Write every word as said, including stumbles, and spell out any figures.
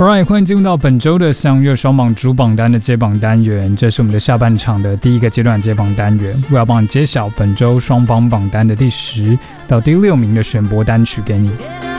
Alright， 欢迎进入到本周的相约双榜主榜单的揭榜单元，这是我们的下半场的第一个阶段揭榜单元，我要帮你揭晓本周双榜榜单的第十到第六名的选播单曲给你。